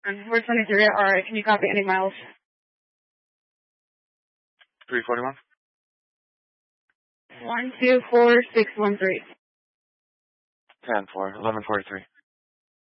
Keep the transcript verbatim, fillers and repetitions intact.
We're twenty-three, alright, can you copy any miles? three forty-one. one two four six one three. ten four, eleven forty-three.